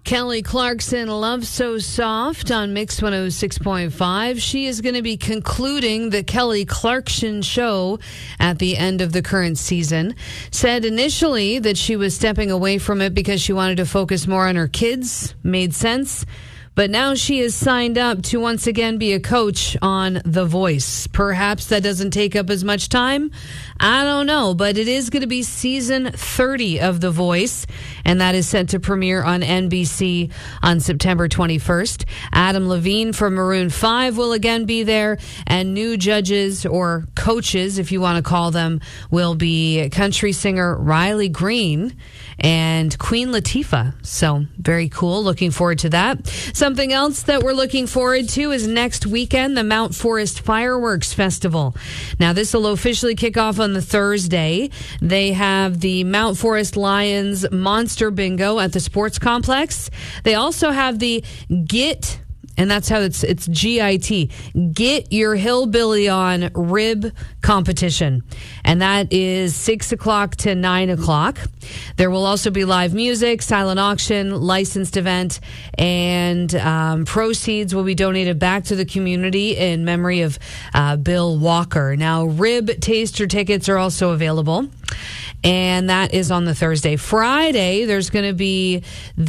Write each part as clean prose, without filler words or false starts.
Kelly Clarkson, Love So Soft on Mix 106.5. She is going to be concluding the Kelly Clarkson show at the end of the current season. Said initially that she was stepping away from it because she wanted to focus more on her kids. Made sense. But now she is signed up to once again be a coach on The Voice. Perhaps that doesn't take up as much time. I don't know, but it is going to be season 30 of The Voice, and that is set to premiere on NBC on September 21st. Adam Levine from Maroon 5 will again be there, and new judges or coaches, if you want to call them, will be country singer Riley Green and Queen Latifah. So very cool. Looking forward to that. Something else that we're looking forward to is next weekend, the Mount Forest Fireworks Festival. Now, this will officially kick off on the Thursday. They have the Mount Forest Lions Monster Bingo at the sports complex. They also have the GIT, and that's how it's GIT, Get Your Hillbilly On Rib Competition. And that is 6 o'clock to 9 o'clock. There will also be live music, silent auction, licensed event, and proceeds will be donated back to the community in memory of Bill Walker. Now, rib taster tickets are also available. And that is on the Thursday. Friday, there's going to be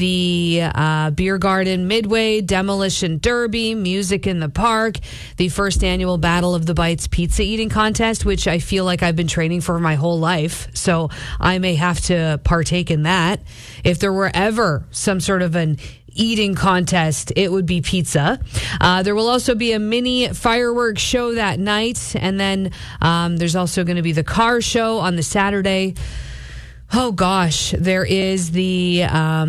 the Beer Garden Midway, Demolition Derby, Music in the Park, the first annual Battle of the Bites pizza eating contest, which I feel like I've been training for my whole life. So I may have to partake in that. If there were ever some sort of an eating contest, it would be pizza. There will also be a mini fireworks show that night, and then there's also going to be the car show on the Saturday. Oh gosh, there is the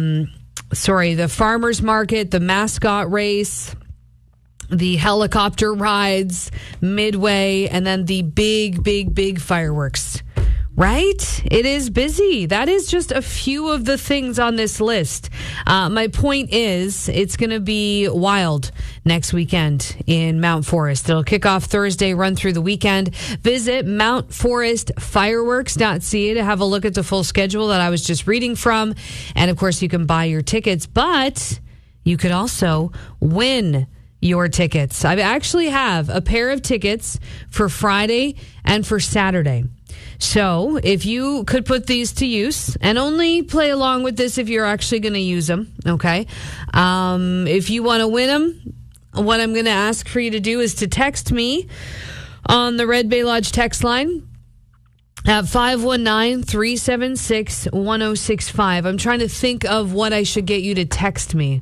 farmers market, the mascot race, the helicopter rides, Midway, and then the big fireworks. Right? It is busy. That is just a few of the things on this list. My point is, it's going to be wild next weekend in Mount Forest. It'll kick off Thursday, run through the weekend. Visit mountforestfireworks.ca to have a look at the full schedule that I was just reading from. And of course, you can buy your tickets, but you could also win your tickets. I actually have a pair of tickets for Friday and for Saturday. So if you could put these to use, and only play along with this if you're actually going to use them, okay? If you want to win them, what I'm going to ask for you to do is to text me on the Red Bay Lodge text line at 519-376-1065. I'm trying to think of what I should get you to text me.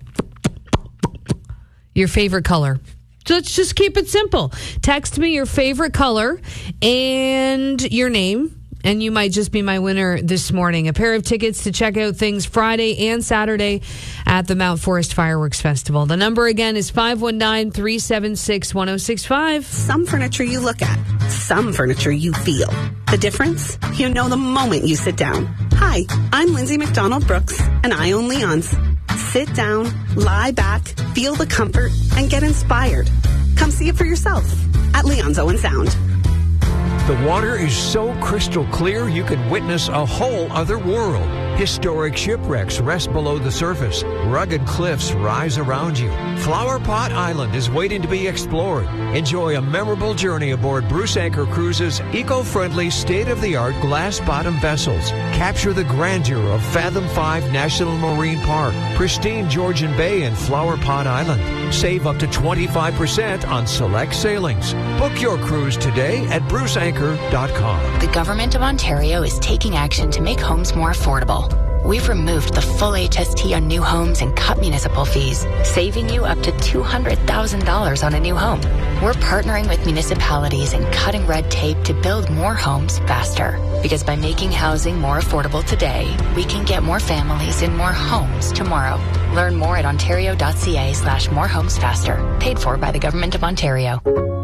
Your favorite color. So let's just keep it simple. Text me your favorite color and your name, and you might just be my winner this morning. A pair of tickets to check out things Friday and Saturday at the Mount Forest Fireworks Festival. The number again is 519-376-1065. Some furniture you look at, some furniture you feel. The difference? You know the moment you sit down. Hi, I'm Lindsay McDonald Brooks, and I own Leon's. Sit down, lie back, feel the comfort, and get inspired. Come see it for yourself at Leon's Owen Sound. The water is so crystal clear you can witness a whole other world. Historic shipwrecks rest below the surface. Rugged cliffs rise around you. Flower Pot Island is waiting to be explored. Enjoy a memorable journey aboard Bruce Anchor Cruises' eco-friendly, state-of-the-art glass-bottom vessels. Capture the grandeur of Fathom 5 National Marine Park, pristine Georgian Bay, and Flower Pot Island. Save up to 25% on select sailings. Book your cruise today at bruceanchor.com. The Government of Ontario is taking action to make homes more affordable. We've removed the full HST on new homes and cut municipal fees, saving you up to $200,000 on a new home. We're partnering with municipalities and cutting red tape to build more homes faster. Because by making housing more affordable today, we can get more families in more homes tomorrow. Learn more at ontario.ca/morehomesfaster. Paid for by the Government of Ontario.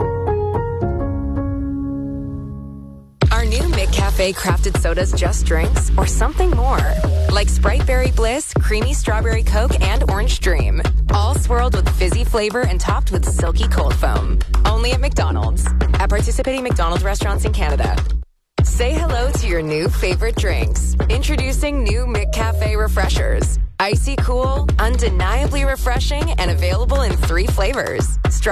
Are new McCafe crafted sodas just drinks or something more? Like Sprite Berry Bliss, Creamy Strawberry Coke, and Orange Dream. All swirled with fizzy flavor and topped with silky cold foam. Only at McDonald's. At participating McDonald's restaurants in Canada. Say hello to your new favorite drinks. Introducing new McCafe Refreshers. Icy cool, undeniably refreshing, and available in 3 flavors.